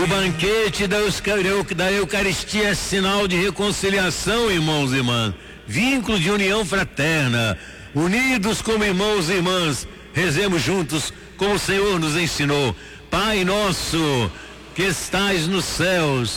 banquete da Eucaristia é sinal de reconciliação, irmãos e irmãs, vínculo de união fraterna. Unidos como irmãos e irmãs, rezemos juntos como o Senhor nos ensinou. Pai nosso que estais nos céus,